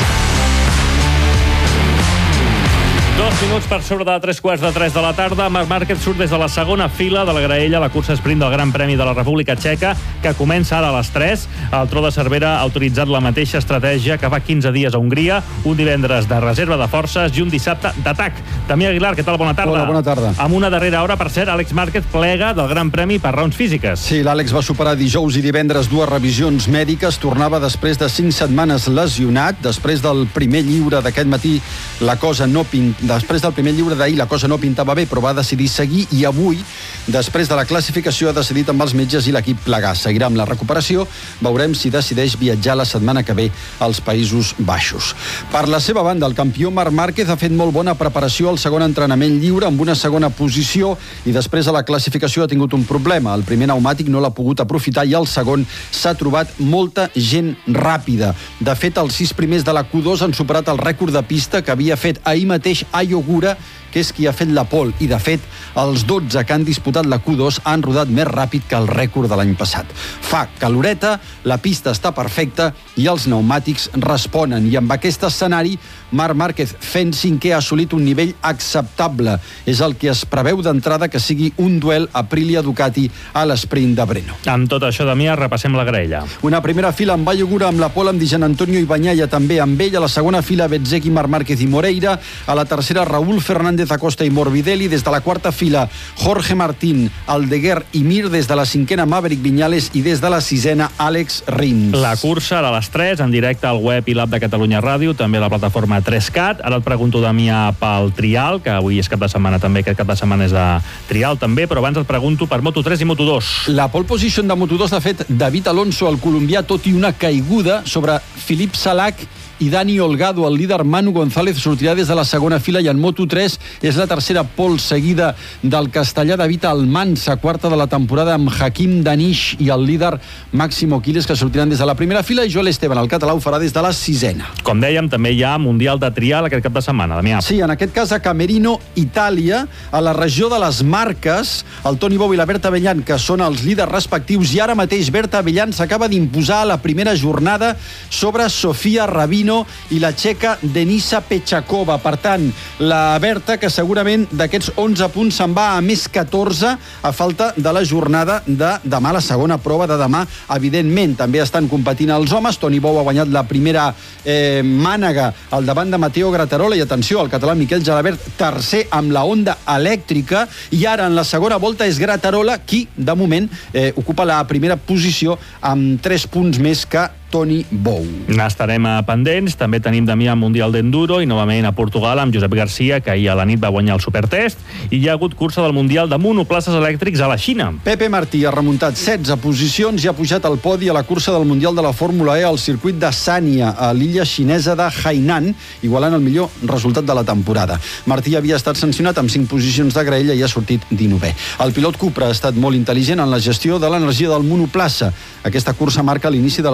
Dos minuts per sobre de tres quarts de tres de la tarda. Marc Márquez surt des de la segona fila de la graella a la cursa sprint del Gran Premi de la República Txeca, que comença ara a les tres. El Tro de Cervera ha autoritzat la mateixa estratègia que fa quinze dies a Hongria, un divendres de reserva de forces i un dissabte d'atac. Damià Aguilar, què tal? Bona tarda. Hola, bona tarda. Amb una darrera hora, per cert, Àlex Márquez plega del Gran Premi per raons físiques. Sí, l'Àlex va superar dijous i divendres dues revisions mèdiques. Tornava després de cinc setmanes lesionat. Després del primer lliure d'aquest matí, la cosa no pin... Després del primer lliure d'ahir, la cosa no pintava bé, però va decidir seguir i avui, després de la classificació, ha decidit amb els metges i l'equip plegar. Seguirà amb la recuperació. Veurem si decideix viatjar la setmana que ve als Països Baixos. Per la seva banda, el campió Marc Márquez ha fet molt bona preparació al segon entrenament lliure amb una segona posició i després a la classificació ha tingut un problema. El primer pneumàtic no l'ha pogut aprofitar i el segon s'ha trobat molta gent ràpida. De fet, els sis primers de la Q dos han superat el rècord de pista que havia fet ahir mateix Ayo Gura, que és qui ha fet la pole, i de fet els dotze que han disputat la Q dos han rodat més ràpid que el rècord de l'any passat. Fa caloreta, la pista està perfecta i els pneumàtics responen, i amb aquest escenari Marc Márquez, fent cinquè, ha assolit un nivell acceptable. És el que es preveu d'entrada que sigui un duel Aprilia-Ducati a l'esprint de Brno. Amb tot això, Damià, repassem la graella. Una primera fila amb Bayo Gura, amb la pole amb Di Gianantonio i Bagnaia també amb ell. A la segona fila Bezzecchi, Marc Márquez i Moreira. A la tercera Raúl Fernández Acosta i Morbidelli. Des de la quarta fila Jorge Martín, Aldeguer i Mir. Des de la cinquena Maverick Viñales i des de la sisena Àlex Rins. La cursa ara a les tres, en directe al web i l'app de Catalunya Ràdio, també a la plataforma tres cat. Ara et pregunto, Damià, pel trial, que avui és cap de setmana també, aquest cap de setmana és de trial també, però abans et pregunto per Moto tres i Moto dos. La pole position de Moto dos l'ha fet David Alonso, el colombià, tot i una caiguda sobre Filip Salac i Dani Olgado. El líder Manu González sortirà des de la segona fila i en Moto tres és la tercera pole seguida del castellà David Almansa, quarta de la temporada amb Hakim Danish i el líder Máximo Quiles, que sortiran des de la primera fila, i Joel Esteban, el català, ho farà des de la sisena. Com dèiem, també hi ha Mundial de Trial aquest cap de setmana, Damià. Sí, en aquest cas a Camerino, Itàlia, a la regió de les Marques, el Toni Bou i la Berta Bellan, que són els líders respectius, i ara mateix Berta Bellan s'acaba d'imposar a la primera jornada sobre Sofia Rabino i la txeca Denisa Pechakova. Per tant, la Berta, que segurament d'aquests onze punts se'n va a més catorze a falta de la jornada de demà, la segona prova de demà. Evidentment, també estan competint els homes. Toni Bou ha guanyat la primera eh, mànega al davant de Matteo Grattarola i, atenció, el català Miquel Jalabert, tercer amb la Honda elèctrica, i ara en la segona volta és Grattarola qui, de moment, eh, ocupa la primera posició amb tres punts més que Toni Bou. N'estarem pendents. També tenim Damià Mundial d'Enduro i novament a Portugal amb Josep Garcia, que ahir a la nit va guanyar el Supertest, i hi ha hagut cursa del Mundial de monoplaces elèctrics a la Xina. Pepe Martí ha remuntat setze posicions i ha pujat al podi a la cursa del Mundial de la Fórmula E al circuit de Sanya, a l'illa xinesa de Hainan, igualant el millor resultat de la temporada. Martí havia estat sancionat amb cinc posicions de graella i ha sortit dinovè. El pilot Cupra ha estat molt intel·ligent en la gestió de l'energia del monoplaça. Aquesta cursa marca l'inici de la ronda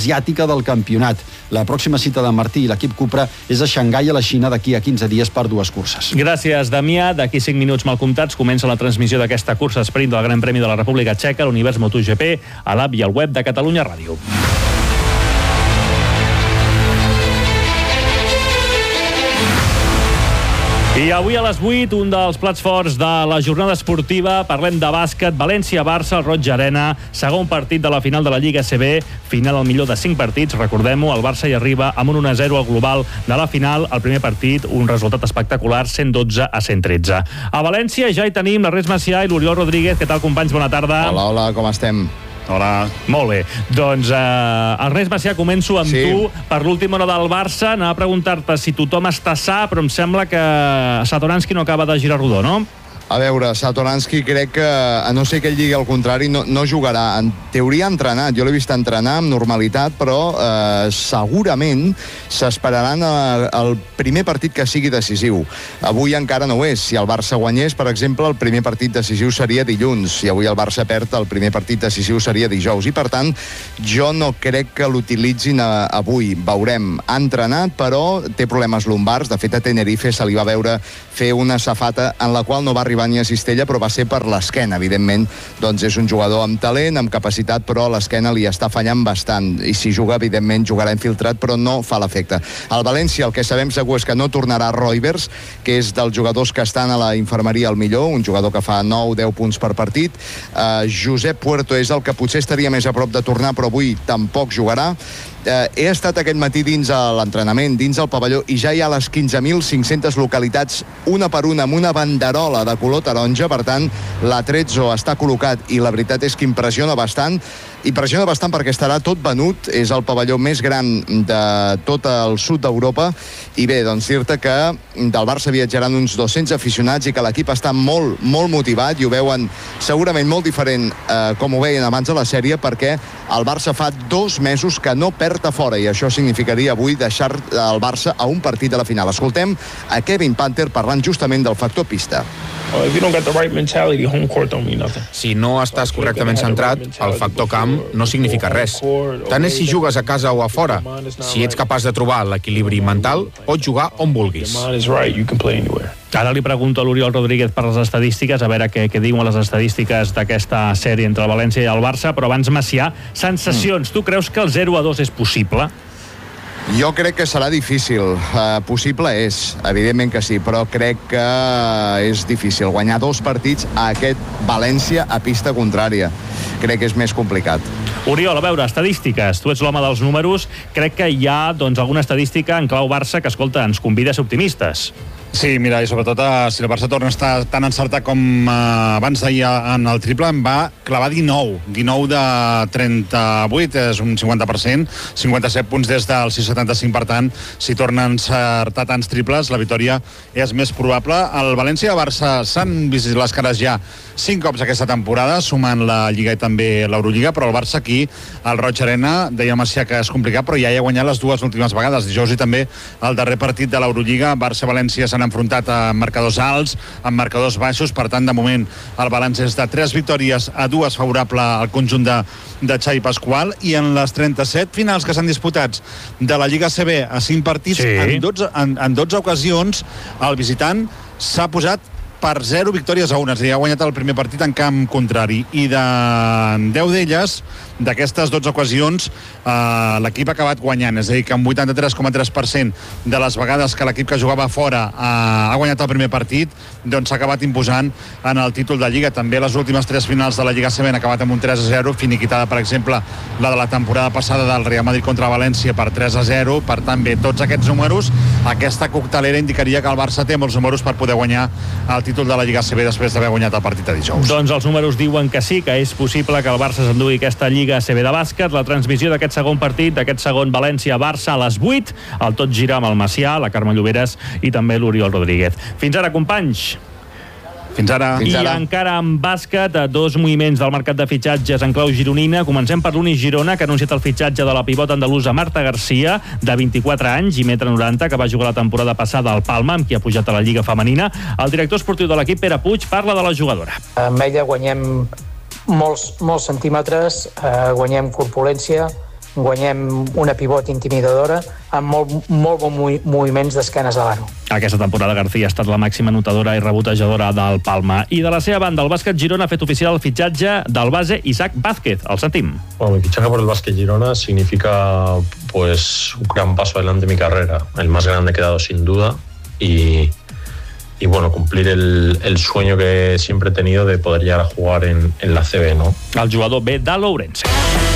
asiàtica del campionat. La pròxima cita de Martí i l'equip Cupra és a Xangai, a la Xina, d'aquí a quinze dies per dues curses. Gràcies, Damià. D'aquí cinc minuts mal comptats comença la transmissió d'aquesta cursa sprint del Gran Premi de la República Txeca, l'Univers MotoGP, a l'app i al web de Catalunya Ràdio. I avui a les vuit, un dels plats forts de la jornada esportiva, parlem de bàsquet, València-Barça, al Roig Arena, segon partit de la final de la Lliga A C B, final al millor de cinc partits, recordem-ho, el Barça hi arriba amb un un a zero al global de la final, el primer partit, un resultat espectacular, cent dotze a cent tretze. A València ja hi tenim l'Ernest Macià i l'Oriol Rodríguez. Què tal, companys? Bona tarda. Hola, hola, com estem? Hola. Molt bé. Doncs, eh, Ernest Macià, començo amb sí. tu. Per l'última hora del Barça, anava a preguntar-te si tothom està sa, però em sembla que Satoranski no acaba de girar rodó, no? A veure, Satoranski crec que, a no ser que ell digui el contrari, no, no jugarà. En teoria ha entrenat, jo l'he vist entrenar amb normalitat, però eh, segurament s'esperaran el primer partit que sigui decisiu. Avui encara no ho és. Si el Barça guanyés, per exemple, el primer partit decisiu seria dilluns. Si avui el Barça perd, el primer partit decisiu seria dijous. I, per tant, jo no crec que l'utilitzin avui. Veurem. Ha entrenat, però té problemes lumbars. De fet, a Tenerife se li va veure fer una safata en la qual no va arribar ni a cistella, però va ser per l'esquena. Evidentment, doncs és un jugador amb talent, amb capacitat, però l'esquena li està fallant bastant. I si juga, evidentment, jugarà infiltrat, però no fa l'efecte. Al València, el que sabem segur és que no tornarà Roivers, que és dels jugadors que estan a la infermeria al millor, un jugador que fa nou deu punts per partit. Uh, Josep Puerto és el que potser estaria més a prop de tornar, però avui tampoc jugarà. Eh, he estat aquest matí dins l'entrenament, dins el pavelló, i ja hi ha les quinze mil cinc-centes localitats, una per una, amb una banderola de color taronja. Per tant, l'Atrezzo està col·locat i la veritat és que impressiona bastant. Impressiona bastant perquè estarà tot venut, és el pavelló més gran de tot el sud d'Europa, i bé, doncs dir-te que del Barça viatjaran uns dos-cents aficionats i que l'equip està molt, molt motivat, i ho veuen segurament molt diferent eh, com ho veien abans de la sèrie, perquè el Barça fa dos mesos que no perd a fora, i això significaria avui deixar el Barça a un partit de la final. Escoltem a Kevin Panther parlant justament del factor pista. Si no estàs correctament centrat, el factor camp no significa res. Tant és si jugues a casa o a fora. Si ets capaç de trobar l'equilibri mental, pots jugar on vulguis. Ara li pregunto a l'Oriol Rodríguez per les estadístiques, a veure què, què diuen les estadístiques d'aquesta sèrie entre el València i el Barça, però abans, Macià, sensacions. Mm. Tu creus que el zero a dos és possible? Jo crec que serà difícil. Uh, possible és, evidentment que sí, però crec que és difícil. Guanyar dos partits a aquest València a pista contrària. Crec que és més complicat. Oriol, a veure, estadístiques. Tu ets l'home dels números. Crec que hi ha doncs, alguna estadística en clau Barça que, escolta, ens convida a ser optimistes. Sí, mira, i sobretot eh, si el Barça torna a estar tan encertat com eh, abans d'ahir en el triple, em va clavar dinou. dinou de trenta-vuit, és un cinquanta per cent, cinquanta-set punts des del sis coma setanta-cinc, per tant, si torna a encertar tants triples, la victòria és més probable. El València i el Barça s'han vist les cares ja cinc cops aquesta temporada, sumant la Lliga i també l'Eurolliga, però el Barça aquí, al Roig Arena, deia Macià que és complicat, però ja hi ha guanyat les dues últimes vegades, dijous i també el darrer partit de l'Eurolliga. Barça-València s'han enfrontat a marcadors alts, amb marcadors baixos, per tant, de moment, el balanç és de tres victòries a dues favorable al conjunt de, de Xavi Pasqual, i en les trenta-set finals que s'han disputats de la Lliga A C B a cinc partits, sí. en, dotze, en, en dotze ocasions, el visitant s'ha posat per zero victòries a una, és a dir, ha guanyat el primer partit en camp contrari, i de deu d'elles, d'aquestes dotze ocasions, eh, l'equip ha acabat guanyant, és a dir, que amb vuitanta-tres coma tres per cent de les vegades que l'equip que jugava fora eh, ha guanyat el primer partit, doncs s'ha acabat imposant en el títol de Lliga. També les últimes tres finals de la Lliga A C B han acabat amb un tres a zero, finiquitada, per exemple, la de la temporada passada del Real Madrid contra València per tres a zero. Per tant, bé, tots aquests números, aquesta coctelera indicaria que el Barça té molts números per poder guanyar el títol de la Lliga A C B després d'haver guanyat el partit de dijous. Doncs els números diuen que sí, que és possible que el Barça s'endugui aquesta Lliga A C B de bàsquet. La transmissió d'aquest segon partit, d'aquest segon València-Barça a les vuit, el Tot Gira amb el Macià, la Carme Lloberes i també l'Oriol Rodríguez. Fins ara, companys. Fins ara. I Fins ara. encara en bàsquet, dos moviments del mercat de fitxatges en clau gironina. Comencem per l'Uni Girona, que ha anunciat el fitxatge de la pivot andalusa Marta Garcia, de vint-i-quatre anys i metre noranta, que va jugar la temporada passada al Palma, amb qui ha pujat a la Lliga Femenina. El director esportiu de l'equip, Pere Puig, parla de la jugadora. Amb ella guanyem molts, molts centímetres, eh, guanyem corpulència, guanyem una pivot intimidadora amb molt, molt bons movi moviments d'esquenes a l'aro. Aquesta temporada García ha estat la màxima anotadora i rebotejadora del Palma. I de la seva banda, el Bàsquet Girona ha fet oficial el fitxatge del base Isaac Vázquez. El sentim. Bueno, mi fichaje por el Básquet Girona significa pues un gran paso adelante en mi carrera, el más grande que he dado sin duda y, y bueno, cumplir el, el sueño que siempre he tenido de poder llegar a jugar en, en la C B, ¿no? El jugador ve de l'Ourense.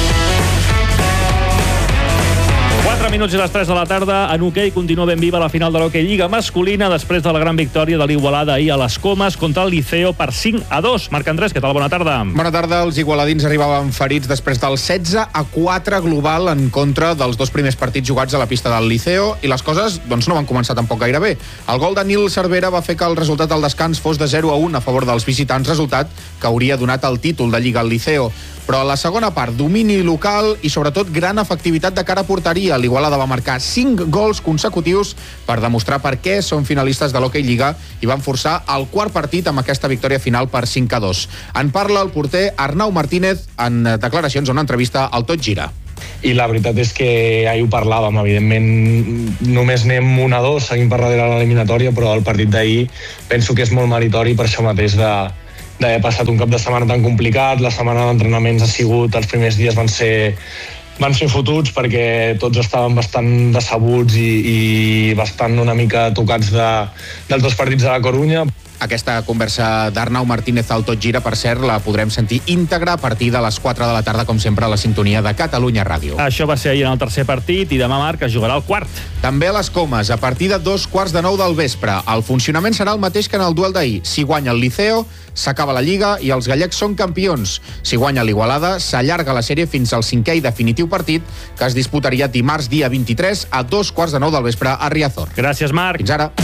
quatre minuts i les tres de la tarda. En hoquei continua ben viva la final de l'Hockey Lliga masculina després de la gran victòria de l'Igualada ahir a les Comes contra el Liceo per cinc a dos. Marc Andrés, què tal? Bona tarda. Bona tarda. Els igualadins arribaven ferits després del setze a quatre global en contra dels dos primers partits jugats a la pista del Liceo i les coses doncs, no van començar tampoc gaire bé. El gol de Nil Cervera va fer que el resultat del descans fos de zero a un a favor dels visitants, resultat que hauria donat el títol de Lliga al Liceo. Però a la segona part, domini local i sobretot gran efectivitat de cara a porteria. L'Igualada va marcar cinc gols consecutius per demostrar per què són finalistes de l'Hockey Lliga i van forçar el quart partit amb aquesta victòria final per cinc a dos. En parla el porter Arnau Martínez en declaracions a una entrevista al Tot Gira. I la veritat és que ahir ho parlàvem, evidentment només anem un a dos, seguim per darrere l'eliminatòria, però el partit d'ahir penso que és molt meritori per això mateix de d'haver passat un cap de setmana tan complicat. La setmana d'entrenaments ha sigut, els primers dies van ser van ser fotuts perquè tots estaven bastant decebuts i, i bastant una mica tocats de, dels dos partits de la Corunya. Aquesta conversa d'Arnau Martínez al Tot Gira, per cert, la podrem sentir íntegra a partir de les quatre de la tarda, com sempre, a la sintonia de Catalunya Ràdio. Això va ser ahir en el tercer partit i demà Marc es jugarà el quart. També a les Comes, a partir de dos quarts de nou del vespre. El funcionament serà el mateix que en el duel d'ahir. Si guanya el Liceo, s'acaba la Lliga i els gallecs són campions. Si guanya l'Igualada, s'allarga la sèrie fins al cinquè i definitiu partit, que es disputaria dimarts dia vint-i-tres a dos quarts de nou del vespre a Riazor. Gràcies, Marc. Fins ara.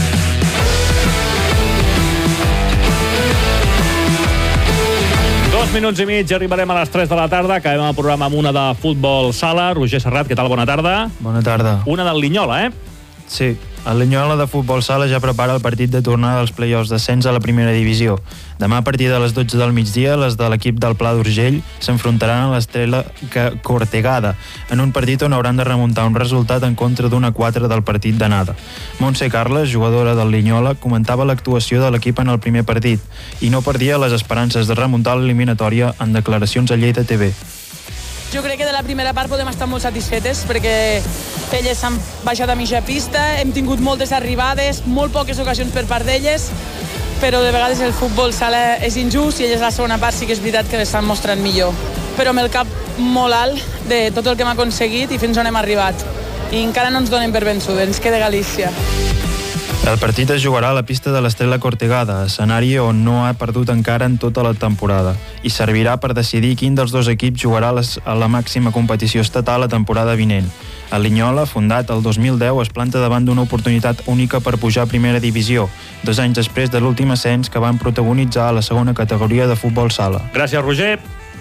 Dos minuts i mig, arribarem a les tres de la tarda. Acabem el programa amb una de futbol sala. Roger Serrat, què tal? Bona tarda. Bona tarda. Una del Linyola, eh? Sí, el Linyola de futbol sala ja prepara el partit de tornada dels play-offs d'ascens a la primera divisió. Demà a partir de les dotze del migdia, les de l'equip del Pla d'Urgell s'enfrontaran a l'Estrella Cortegada en un partit on hauran de remuntar un resultat en contra d'un a quatre del partit d'anada. Montse Carles, jugadora del Linyola, comentava l'actuació de l'equip en el primer partit i no perdia les esperances de remuntar l'eliminatòria en declaracions a Lleida T V. Jo crec que de la primera part podem estar molt satisfetes perquè elles s'han baixat a mitja pista, hem tingut moltes arribades, molt poques ocasions per part d'elles, però de vegades el futbol sala és injust i elles a la segona part sí que és veritat que l'estan mostrant millor. Però amb el cap molt alt de tot el que hem aconseguit i fins on hem arribat. I encara no ens donem per vençudes, ens queda Galícia. El partit es jugarà a la pista de l'Estrella Cortegada, escenari on no ha perdut encara en tota la temporada, i servirà per decidir quin dels dos equips jugarà a, les, a la màxima competició estatal la temporada vinent. El Linyola, fundat el dos mil deu, es planta davant d'una oportunitat única per pujar a primera divisió, dos anys després de l'últim ascens que van protagonitzar a la segona categoria de futbol sala. Gràcies, Roger.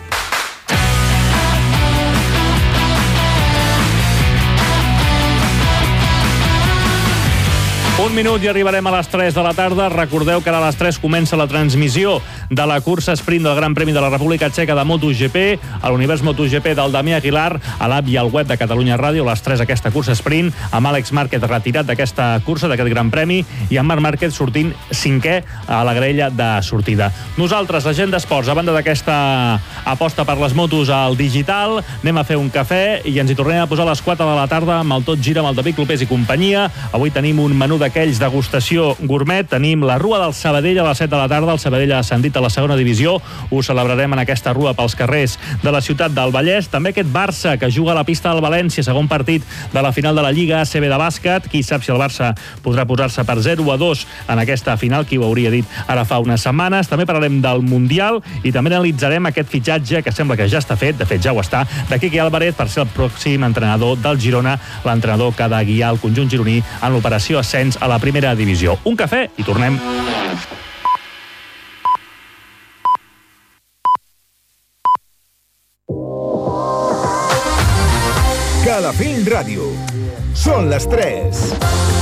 Un minut i arribarem a les tres de la tarda. Recordeu que ara a les tres comença la transmissió de la cursa sprint del Gran Premi de la República Txeca de MotoGP, a l'univers MotoGP del Damià Aguilar, a l'app i al web de Catalunya Ràdio. A les tres aquesta cursa sprint, amb Àlex Márquez retirat d'aquesta cursa, d'aquest Gran Premi, i amb Marc Márquez sortint cinquè a la graella de sortida. Nosaltres, la gent d'esports, a banda d'aquesta aposta per les motos al digital, anem a fer un cafè i ens hi tornem a posar a les quatre de la tarda amb el Tot Gira, amb el David Clopés i companyia. Avui tenim un menú d'aquells degustació gourmet. Tenim la Rua del Sabadell a les set de la tarda. El Sabadell ha ascendit a la segona divisió. Ho celebrarem en aquesta rua pels carrers de la ciutat del Vallès. També aquest Barça que juga a la pista del València, segon partit de la final de la Lliga A C B de bàsquet. Qui sap si el Barça podrà posar-se per zero a dos en aquesta final, qui ho hauria dit ara fa unes setmanes. També parlarem del Mundial i també analitzarem aquest fitxatge que sembla que ja està fet, de fet ja ho està, de Quique Álvarez per ser el pròxim entrenador del Girona, l'entrenador que ha de guiar el conjunt gironí en l'operació ascens a la primera divisió. Un cafè i tornem. Calafell Ràdio. Són les tres.